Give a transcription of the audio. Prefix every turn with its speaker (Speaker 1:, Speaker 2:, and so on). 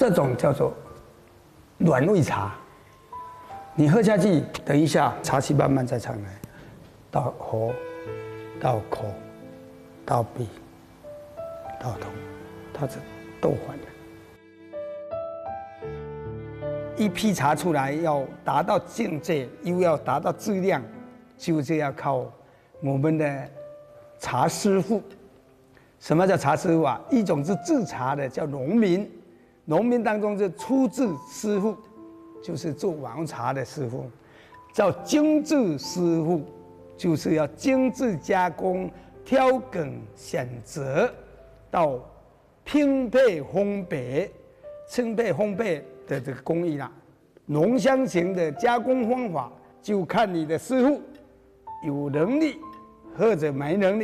Speaker 1: 这种叫做暖胃茶。你喝下去，等一下茶气慢慢再上来，到喉、到口、到鼻、到头，它是都还的。一批茶出来要达到境界，又要达到质量，就是要靠我们的茶师傅。什么叫茶师傅啊？一种是制茶的，叫农民，农民当中是粗制师傅，就是做王茶的师傅；叫精制师傅，就是要精致加工、挑梗选择，到拼配烘焙、烘焙的这个工艺啦。浓香型的加工方法，就看你的师傅有能力或者没能力。